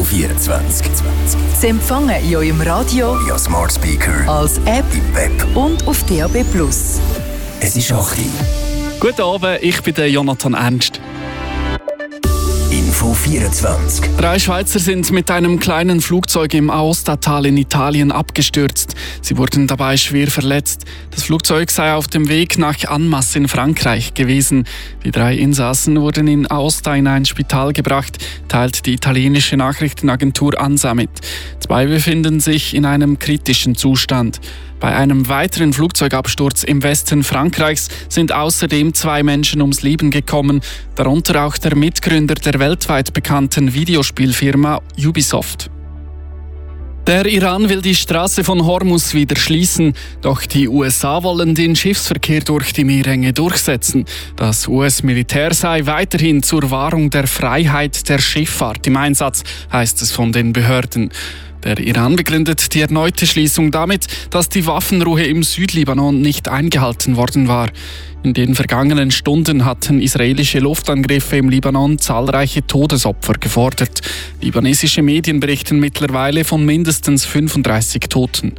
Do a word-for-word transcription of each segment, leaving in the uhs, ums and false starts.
vierundzwanzig. Sie empfangen in eurem Radio, via Smart Speaker, als App im Web und auf D A B plus. Es ist acht Uhr. Guten Abend, ich bin der Jonathan Ernst. Info vierundzwanzig. Drei Schweizer sind mit einem kleinen Flugzeug im Aostatal in Italien abgestürzt. Sie wurden dabei schwer verletzt. Das Flugzeug sei auf dem Weg nach Annemasse in Frankreich gewesen. Die drei Insassen wurden in Aosta in ein Spital gebracht, teilt die italienische Nachrichtenagentur ANSA mit. Zwei befinden sich in einem kritischen Zustand. Bei einem weiteren Flugzeugabsturz im Westen Frankreichs sind außerdem zwei Menschen ums Leben gekommen, darunter auch der Mitgründer der weltweit bekannten Videospielfirma Ubisoft. Der Iran will die Straße von Hormuz wieder schließen, doch die U S A wollen den Schiffsverkehr durch die Meerenge durchsetzen. Das U S-Militär sei weiterhin zur Wahrung der Freiheit der Schifffahrt im Einsatz, heißt es von den Behörden. Der Iran begründet die erneute Schließung damit, dass die Waffenruhe im Südlibanon nicht eingehalten worden war. In den vergangenen Stunden hatten israelische Luftangriffe im Libanon zahlreiche Todesopfer gefordert. Libanesische Medien berichten mittlerweile von mindestens fünfunddreißig Toten.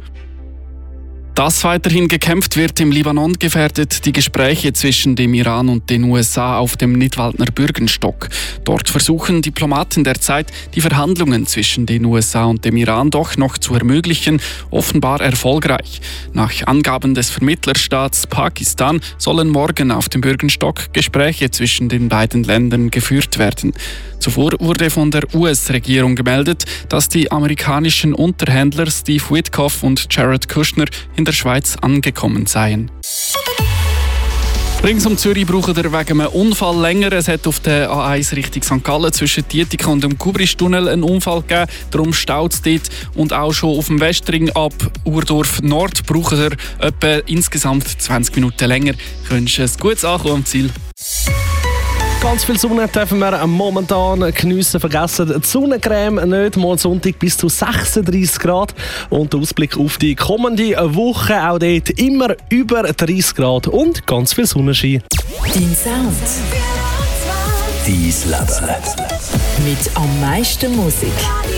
Dass weiterhin gekämpft wird im Libanon, gefährdet die Gespräche zwischen dem Iran und den U S A auf dem Nidwaldner Bürgenstock. Dort versuchen Diplomaten derzeit, die Verhandlungen zwischen den U S A und dem Iran doch noch zu ermöglichen, offenbar erfolgreich. Nach Angaben des Vermittlerstaats Pakistan sollen morgen auf dem Bürgenstock Gespräche zwischen den beiden Ländern geführt werden. Zuvor wurde von der U S-Regierung gemeldet, dass die amerikanischen Unterhändler Steve Witkoff und Jared Kushner in der Schweiz angekommen seien. Rings um Zürich braucht er wegen einem Unfall länger. Es hat auf der A eins Richtung Sankt Gallen zwischen Dietikon und dem Kubristunnel einen Unfall gegeben. Darum staut es dort. Und auch schon auf dem Westring ab Urdorf Nord braucht er etwa insgesamt zwanzig Minuten länger. Du wünschst ein gutes Ankommen am Ziel. Ganz viel Sonne dürfen wir momentan geniessen. Vergessen die Sonnencreme nicht. Mal Sonntag bis zu sechsunddreißig Grad. Und der Ausblick auf die kommende Woche. Auch dort immer über dreißig Grad und ganz viel Sonnenschein. Dein Sound. Dein Leben. Mit am meisten Musik.